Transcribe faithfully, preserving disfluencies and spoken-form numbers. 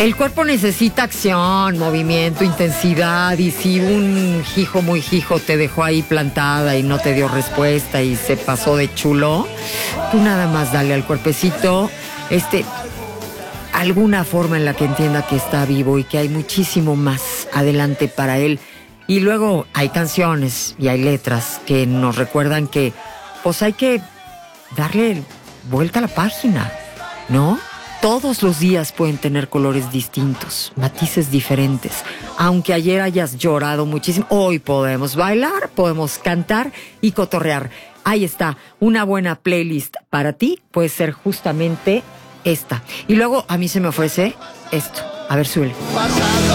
El cuerpo necesita acción, movimiento, intensidad, y si un hijo muy hijo te dejó ahí plantada y no te dio respuesta y se pasó de chulo, tú nada más dale al cuerpecito este, alguna forma en la que entienda que está vivo y que hay muchísimo más adelante para él. Y luego hay canciones y hay letras que nos recuerdan que pues hay que darle vuelta a la página, ¿no? Todos los días pueden tener colores distintos, matices diferentes. Aunque ayer hayas llorado muchísimo, hoy podemos bailar, podemos cantar y cotorrear. Ahí está, una buena playlist para ti puede ser justamente esta. Y luego a mí se me ofrece esto. A ver, súbele.